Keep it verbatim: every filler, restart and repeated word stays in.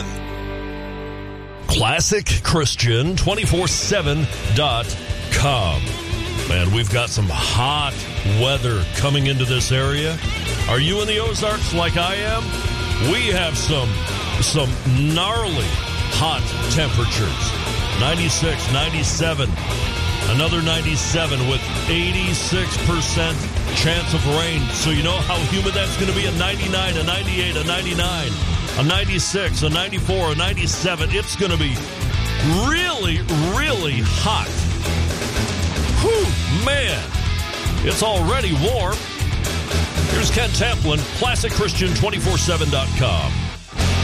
ten. Classic Christian two four seven dot com. Man, we've got some hot weather coming into this area. Are you in the Ozarks like I am? We have some some gnarly hot temperatures. ninety-six, ninety-seven, another ninety-seven with eighty-six percent chance of rain. So you know how humid that's going to be? A ninety-nine, a ninety-eight, a ninety-nine, a ninety-six, a ninety-four, a ninety-seven. It's going to be really, really hot. Whew, man, it's already warm. Here's Ken Tamplin, Classic Christian two four seven dot com.